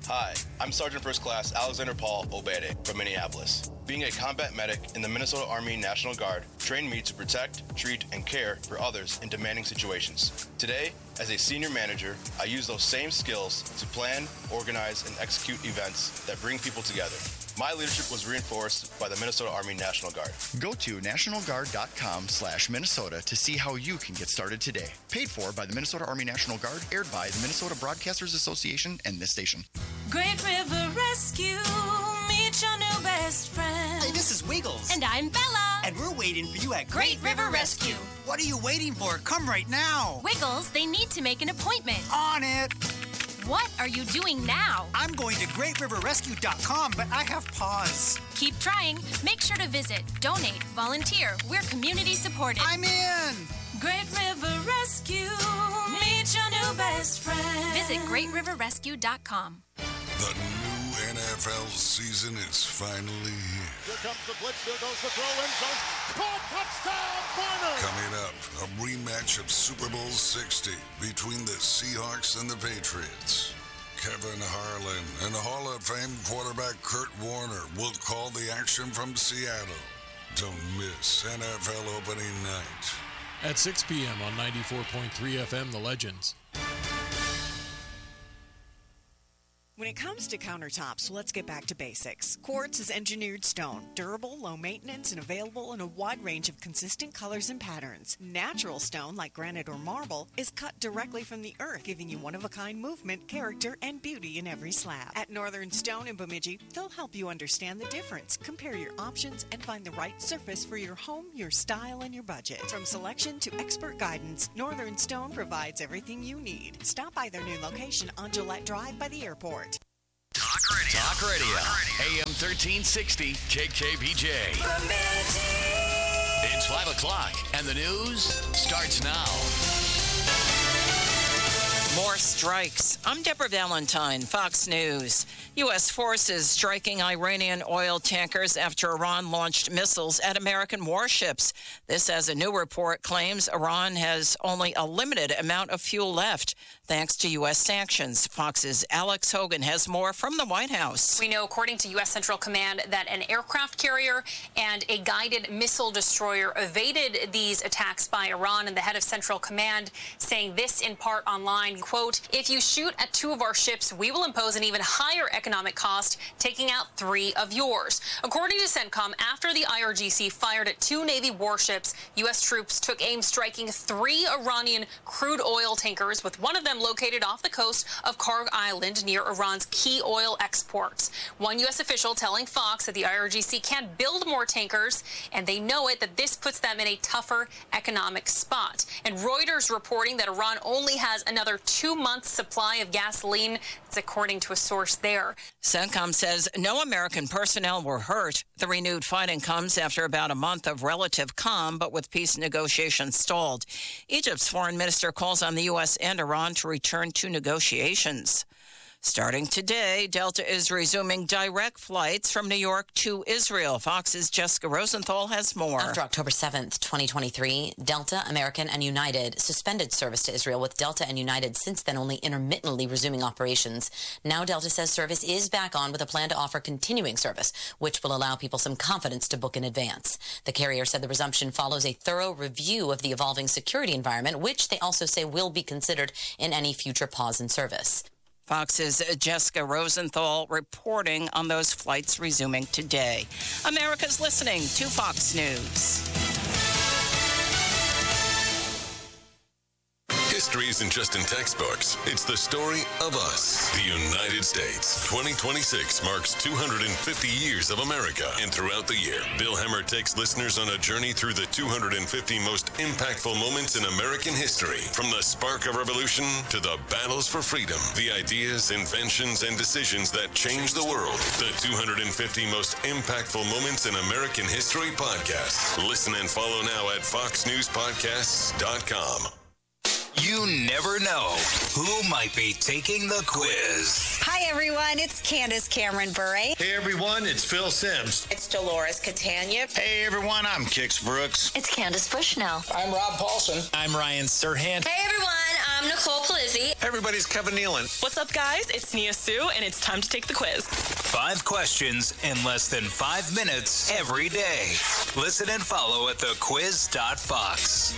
Hi, I'm Sergeant First Class Alexander Paul Obede from Minneapolis. Being a combat medic in the Minnesota Army National Guard trained me to protect, treat, and care for others in demanding situations. Today, as a senior manager, I use those same skills to plan, organize, and execute events that bring people together. My leadership was reinforced by the Minnesota Army National Guard. Go to nationalguard.com/Minnesota to see how you can get started today. Paid for by the Minnesota Army National Guard, aired by the Minnesota Broadcasters Association and this station. Great River Rescue, meet your new best friend. Hey, this is Wiggles. And I'm Bella. And we're waiting for you at Great River Rescue. What are you waiting for? Come right now. Wiggles, they need to make an appointment. On it. What are you doing now? I'm going to greatriverrescue.com, but I have pause. Keep trying. Make sure to visit, donate, volunteer. We're community supported. I'm in. Great River Rescue, meet your new best friend. Visit greatriverrescue.com. The new NFL season is finally here. Here comes the blitz, there goes the throw in zone. Caught, touchdown, Warner! Coming up, a rematch of Super Bowl 60 between the Seahawks and the Patriots. Kevin Harlan and Hall of Fame quarterback Kurt Warner will call the action from Seattle. Don't miss NFL opening night. At 6 p.m. on 94.3 FM, The Legends. When it comes to countertops, let's get back to basics. Quartz is engineered stone, durable, low maintenance, and available in a wide range of consistent colors and patterns. Natural stone, like granite or marble, is cut directly from the earth, giving you one-of-a-kind movement, character, and beauty in every slab. At Northern Stone in Bemidji, they'll help you understand the difference, compare your options, and find the right surface for your home, your style, and your budget. From selection to expert guidance, Northern Stone provides everything you need. Stop by their new location on Gillette Drive by the airport. Talk Radio. AM 1360 KKBJ. It's 5 o'clock, and the news starts now. More strikes. I'm Deborah Valentine, Fox News. U.S. forces striking Iranian oil tankers after Iran launched missiles at American warships. This, as a new report claims, Iran has only a limited amount of fuel left, thanks to U.S. sanctions. Fox's Alex Hogan has more from the White House. We know, according to U.S. Central Command, that an aircraft carrier and a guided missile destroyer evaded these attacks by Iran, and the head of Central Command saying this in part online, quote, "If you shoot at 2 of our ships, we will impose an even higher economic cost, taking out 3 of yours." According to CENTCOM, after the IRGC fired at 2 Navy warships, U.S. troops took aim striking 3 Iranian crude oil tankers, with one of them located off the coast of Karg Island near Iran's key oil exports. One U.S. official telling Fox that the IRGC can't build more tankers, and they know it, that this puts them in a tougher economic spot. And Reuters reporting that Iran only has another 2 months supply of gasoline. It's according to a source there. CENTCOM says no American personnel were hurt. The renewed fighting comes after about a month of relative calm, but with peace negotiations stalled. Egypt's foreign minister calls on the U.S. and Iran to return to negotiations. Starting today, Delta is resuming direct flights from New York to Israel. Fox's Jessica Rosenthal has more. After October 7th, 2023, Delta, American, and United suspended service to Israel, with Delta and United since then only intermittently resuming operations. Now Delta says service is back on with a plan to offer continuing service, which will allow people some confidence to book in advance. The carrier said the resumption follows a thorough review of the evolving security environment, which they also say will be considered in any future pause in service. Fox's Jessica Rosenthal reporting on those flights resuming today. America's listening to Fox News. History isn't just in textbooks. It's the story of us, the United States. 2026 marks 250 years of America, and throughout the year, Bill Hemmer takes listeners on a journey through the 250 most impactful moments in American history. From the spark of revolution to the battles for freedom, the ideas, inventions, and decisions that changed the world. The 250 most impactful moments in American history podcast. Listen and follow now at foxnewspodcasts.com. You never know who might be taking the quiz. Hi, everyone. It's Candace Cameron Bure. Hey, everyone. It's Phil Sims. It's Dolores Catania. Hey, everyone. I'm Kix Brooks. It's Candace Bushnell. I'm Rob Paulson. I'm Ryan Serhant. Hey, everyone. I'm I'm Nicole Palizzi. Everybody's Kevin Nealon. What's up, guys? It's Nia Sue, and it's time to take the quiz. 5 questions in less than 5 minutes every day. Listen and follow at thequiz.fox.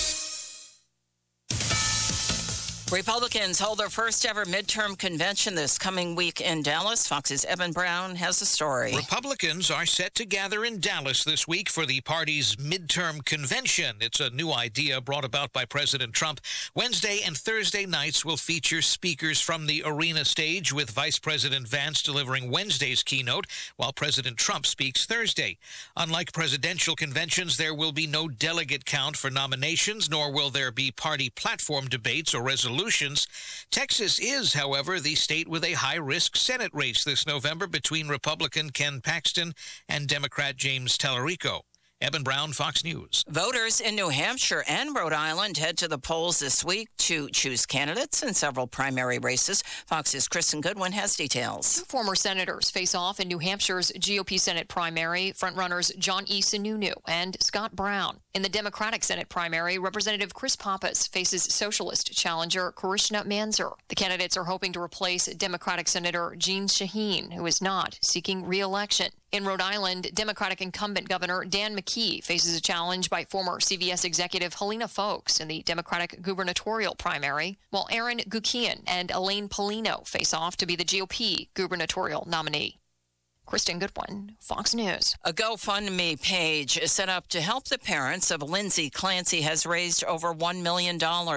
Republicans hold their first ever midterm convention this coming week in Dallas. Fox's Evan Brown has the story. Republicans are set to gather in Dallas this week for the party's midterm convention. It's a new idea brought about by President Trump. Wednesday and Thursday nights will feature speakers from the arena stage, with Vice President Vance delivering Wednesday's keynote, while President Trump speaks Thursday. Unlike presidential conventions, there will be no delegate count for nominations, nor will there be party platform debates or resolutions. Texas is, however, the state with a high-risk Senate race this November between Republican Ken Paxton and Democrat James Tallarico. Evan Brown, Fox News. Voters in New Hampshire and Rhode Island head to the polls this week to choose candidates in several primary races. Fox's Kristen Goodwin has details. Former senators face off in New Hampshire's GOP Senate primary, frontrunners John E. Sununu and Scott Brown. In the Democratic Senate primary, Representative Chris Pappas faces socialist challenger Karishma Manzar. The candidates are hoping to replace Democratic Senator Jeanne Shaheen, who is not seeking re-election. In Rhode Island, Democratic incumbent Governor Dan McKee faces a challenge by former CVS executive Helena Foulkes in the Democratic gubernatorial primary, while Aaron Gukian and Elaine Polino face off to be the GOP gubernatorial nominee. Kristen Goodwin, Fox News. A GoFundMe page is set up to help the parents of Lindsay Clancy has raised over $1 million.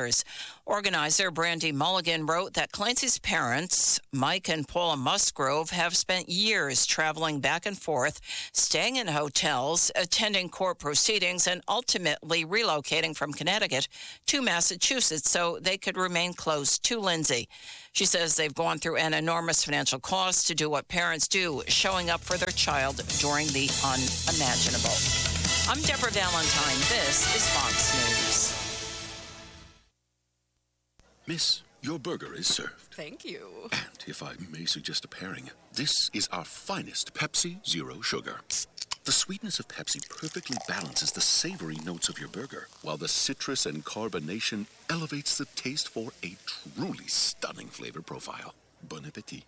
Organizer Brandy Mulligan wrote that Clancy's parents, Mike and Paula Musgrove, have spent years traveling back and forth, staying in hotels, attending court proceedings, and ultimately relocating from Connecticut to Massachusetts so they could remain close to Lindsay. She says they've gone through an enormous financial cost to do what parents do, showing up for their child during the unimaginable. I'm Deborah Valentine. This is Fox News. Miss, your burger is served. Thank you. And if I may suggest a pairing, this is our finest Pepsi Zero Sugar. The sweetness of Pepsi perfectly balances the savory notes of your burger, while the citrus and carbonation elevates the taste for a truly stunning flavor profile. Bon appetit.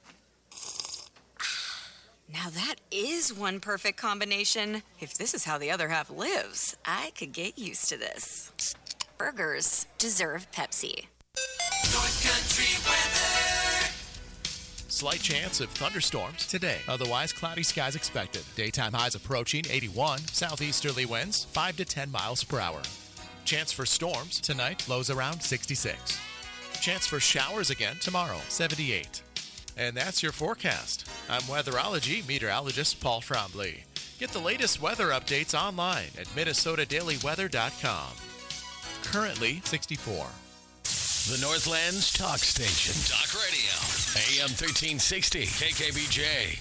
Now that is one perfect combination. If this is how the other half lives, I could get used to this. Burgers deserve Pepsi. North Country weather. Slight chance of thunderstorms today. Otherwise, cloudy skies expected. Daytime highs approaching 81. Southeasterly winds 5 to 10 miles per hour. Chance for storms tonight. Lows around 66. Chance for showers again tomorrow. 78. And that's your forecast. I'm weatherology meteorologist Paul Trombley. Get the latest weather updates online at MinnesotaDailyWeather.com. Currently 64. The Northland's talk station. Talk Radio. AM 1360. KKBJ.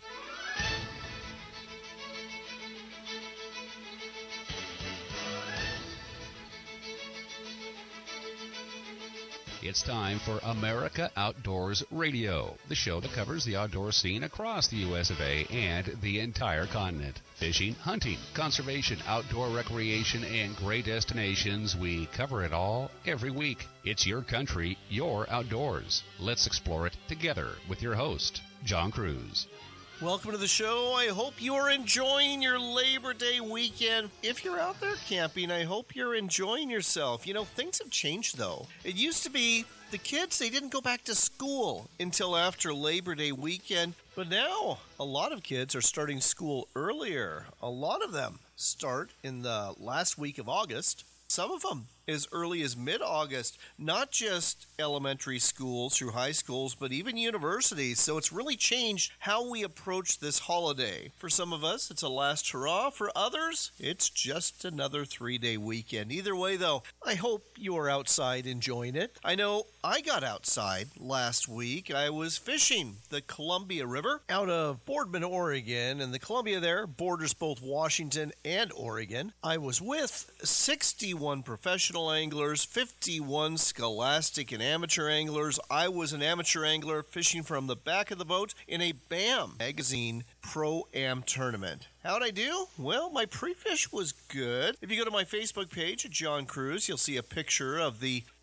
It's time for America Outdoors Radio, the show that covers the outdoor scene across the U.S. of A. and the entire continent. Fishing, hunting, conservation, outdoor recreation, and great destinations. We cover it all every week. It's your country, your outdoors. Let's explore it together with your host, John Cruz. Welcome to the show. I hope you are enjoying your Labor Day weekend. If you're out there camping, I hope you're enjoying yourself. You know, things have changed, though. It used to be the kids, they didn't go back to school until after Labor Day weekend. But now, a lot of kids are starting school earlier. A lot of them start in the last week of August. Some of them as early as mid-August, not just elementary schools through high schools, but even universities. So it's really changed how we approach this holiday. For some of us, it's a last hurrah. For others, it's just another 3-day weekend. Either way, though, I hope you are outside enjoying it. I know I got outside last week. I was fishing the Columbia River out of Boardman, Oregon, and the Columbia there borders both Washington and Oregon. I was with 61 professional anglers, 51 scholastic and amateur anglers. I was an amateur angler fishing from the back of the boat in a BAM magazine Pro-Am tournament. How'd I do? Well, my pre-fish was good. If you go to my Facebook page at John Cruz, you'll see a picture of the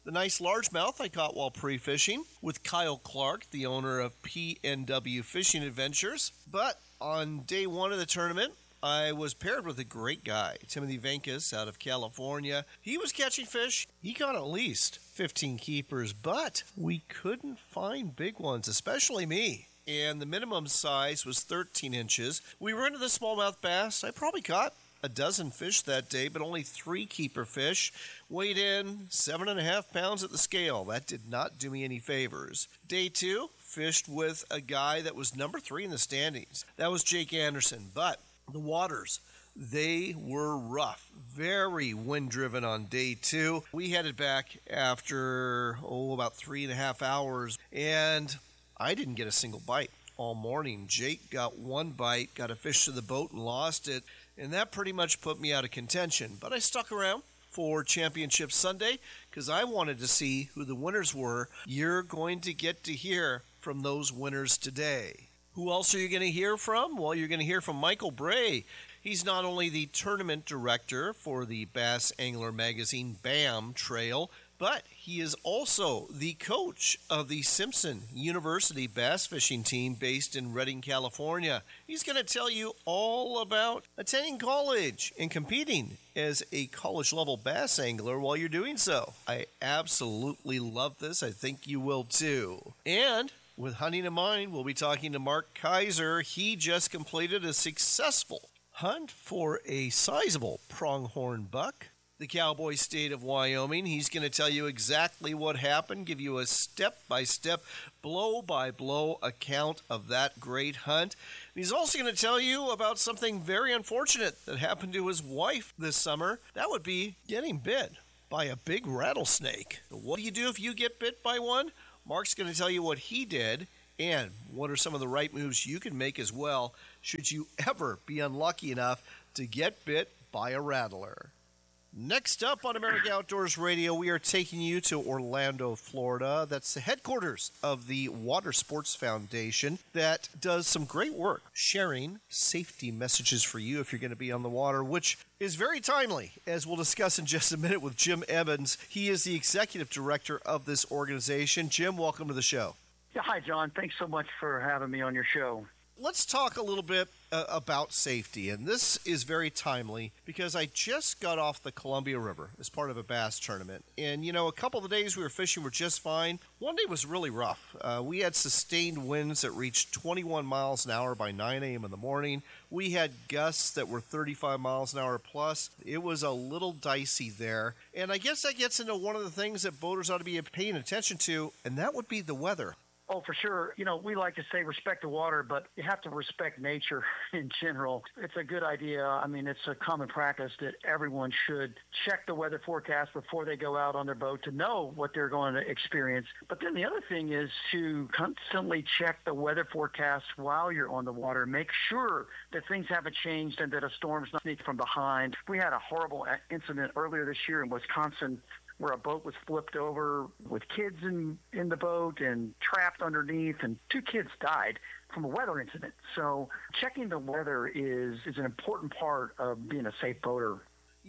The nice largemouth I caught while pre-fishing with Kyle Clark, the owner of PNW Fishing Adventures. But on day one of the tournament, I was paired with a great guy, Timothy Venkus out of California. He was catching fish. He caught at least 15 keepers, but we couldn't find big ones, especially me. And the minimum size was 13 inches. We were into the smallmouth bass. I probably caught a dozen fish that day, but only 3 keeper fish. Weighed in 7.5 pounds at the scale. That did not do me any favors. Day 2, fished with a guy that was number 3 in the standings. That was Jake Anderson. But the waters, they were rough, very wind-driven on day 2. We headed back after, about 3.5 hours, and I didn't get a single bite all morning. Jake got 1 bite, got a fish to the boat and lost it, and that pretty much put me out of contention. But I stuck around for Championship Sunday because I wanted to see who the winners were. You're going to get to hear from those winners today. Who else are you going to hear from? Well, you're going to hear from Michael Bray. He's not only the tournament director for the Bass Angler Magazine BAM Trail, but he is also the coach of the Simpson University bass fishing team based in Redding, California. He's going to tell you all about attending college and competing as a college-level bass angler while you're doing so. I absolutely love this. I think you will too. And with hunting in mind, we'll be talking to Mark Kaiser. He just completed a successful hunt for a sizable pronghorn buck. The cowboy state of Wyoming. He's going to tell you exactly what happened, give you a step-by-step, blow-by-blow account of that great hunt. And he's also going to tell you about something very unfortunate that happened to his wife this summer. That would be getting bit by a big rattlesnake. What do you do if you get bit by one? Mark's going to tell you what he did and what are some of the right moves you can make as well should you ever be unlucky enough to get bit by a rattler. Next up on America Outdoors Radio, we are taking you to Orlando, Florida. That's the headquarters of the Water Sports Foundation that does some great work sharing safety messages for you if you're going to be on the water, which is very timely, as we'll discuss in just a minute with Jim Evans. He is the executive director of this organization. Jim, welcome to the show. Yeah, hi, John. Thanks so much for having me on your show. Let's talk a little bit about safety, and this is very timely because I just got off the Columbia River as part of a bass tournament, and a couple of the days we were fishing were just fine. One day was really rough. We had sustained winds that reached 21 miles an hour by 9 a.m. in the morning. We had gusts that were 35 miles an hour plus. It was a little dicey there, and I guess that gets into one of the things that boaters ought to be paying attention to, and that would be the weather. Oh, for sure. We like to say respect the water, but you have to respect nature in general. It's a good idea. I mean, it's a common practice that everyone should check the weather forecast before they go out on their boat to know what they're going to experience. But then the other thing is to constantly check the weather forecast while you're on the water. Make sure that things haven't changed and that a storm's not sneaking from behind. We had a horrible incident earlier this year in Wisconsin where a boat was flipped over with kids in the boat and trapped underneath, and 2 kids died from a weather incident. So checking the weather is an important part of being a safe boater.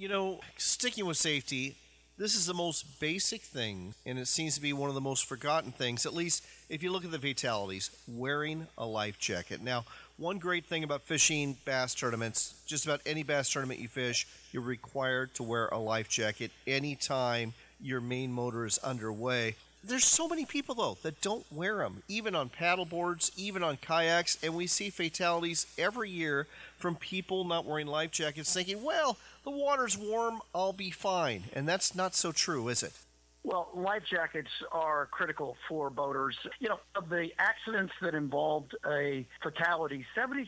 Sticking with safety, this is the most basic thing, and it seems to be one of the most forgotten things, at least if you look at the fatalities, wearing a life jacket. Now, one great thing about fishing bass tournaments, just about any bass tournament you fish, you're required to wear a life jacket anytime your main motor is underway. There's so many people, though, that don't wear them, even on paddle boards, even on kayaks, and we see fatalities every year from people not wearing life jackets thinking, well, the water's warm, I'll be fine. And that's not so true, is it? Well, life jackets are critical for boaters. Of the accidents that involved a fatality,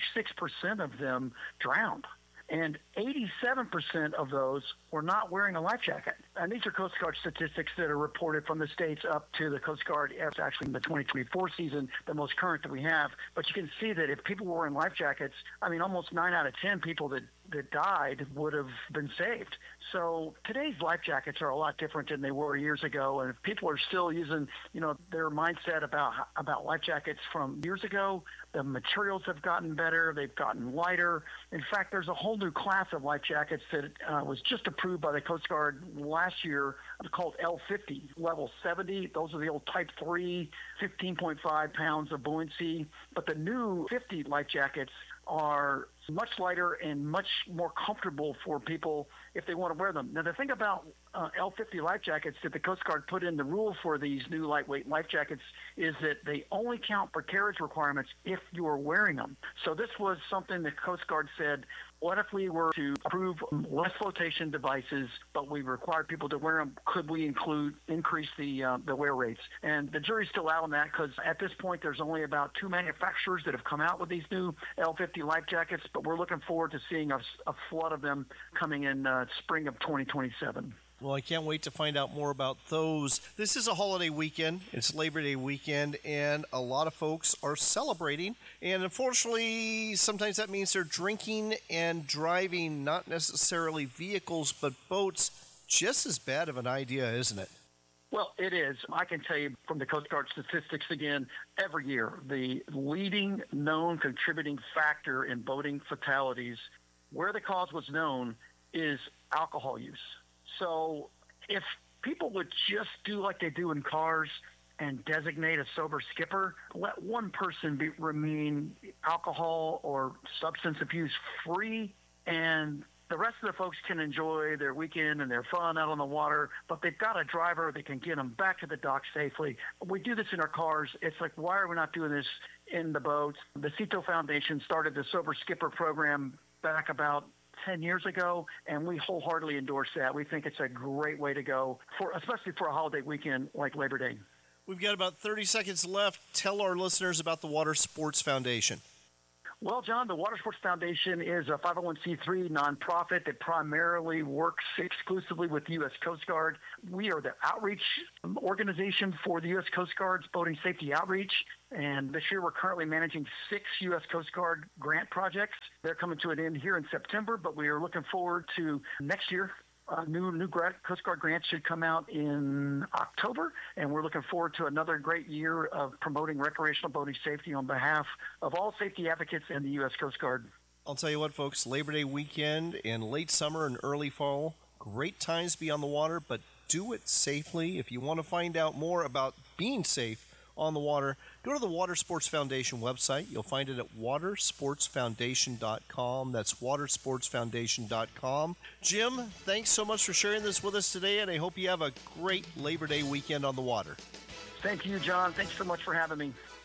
76% of them drowned. And 87% of those were not wearing a life jacket. And these are Coast Guard statistics that are reported from the states up to the Coast Guard. It's actually in the 2024 season, the most current that we have. But you can see that if people were wearing life jackets, almost 9 out of 10 people that died would have been saved. So today's life jackets are a lot different than they were years ago. And if people are still using, their mindset about life jackets from years ago, the materials have gotten better. They've gotten lighter. In fact, there's a whole new class of life jackets that was just approved by the Coast Guard last year called L50, level 70. Those are the old Type 3, 15.5 pounds of buoyancy. But the new 50 life jackets are much lighter and much more comfortable for people if they want to wear them. Now, the thing about L50 life jackets that the Coast Guard put in the rule for these new lightweight life jackets is that they only count for carriage requirements if you are wearing them. So this was something the Coast Guard said, what if we were to approve less flotation devices, but we required people to wear them? Could we increase the wear rates? And the jury's still out on that because at this point there's only about 2 manufacturers that have come out with these new L50 life jackets, but we're looking forward to seeing a flood of them coming in spring of 2027. Well, I can't wait to find out more about those. This is a holiday weekend. It's Labor Day weekend, and a lot of folks are celebrating. And unfortunately, sometimes that means they're drinking and driving, not necessarily vehicles, but boats. Just as bad of an idea, isn't it? Well, it is. I can tell you from the Coast Guard statistics again, every year, the leading known contributing factor in boating fatalities, where the cause was known, is alcohol use. So if people would just do like they do in cars and designate a sober skipper, let one person remain alcohol or substance abuse free, and the rest of the folks can enjoy their weekend and their fun out on the water, but they've got a driver that can get them back to the dock safely. We do this in our cars. It's like, why are we not doing this in the boats? The CITO Foundation started the Sober Skipper program back about 10 years ago, and we wholeheartedly endorse that. We think it's a great way to go, especially for a holiday weekend like Labor Day. We've got about 30 seconds left. Tell our listeners about the Water Sports Foundation. Well, John, the Water Sports Foundation is a 501c3 nonprofit that primarily works exclusively with the U.S. Coast Guard. We are the outreach organization for the U.S. Coast Guard's boating safety outreach. And this year we're currently managing 6 U.S. Coast Guard grant projects. They're coming to an end here in September, but we are looking forward to next year. New Coast Guard grants should come out in October, and we're looking forward to another great year of promoting recreational boating safety on behalf of all safety advocates in the U.S. Coast Guard. I'll tell you what, folks, Labor Day weekend and late summer and early fall, great times to be on the water, but do it safely. If you want to find out more about being safe on the water, go to the Water Sports Foundation website. You'll find it at watersportsfoundation.com. That's watersportsfoundation.com. Jim, thanks so much for sharing this with us today, and I hope you have a great Labor Day weekend on the water. Thank you, John. Thanks so much for having me.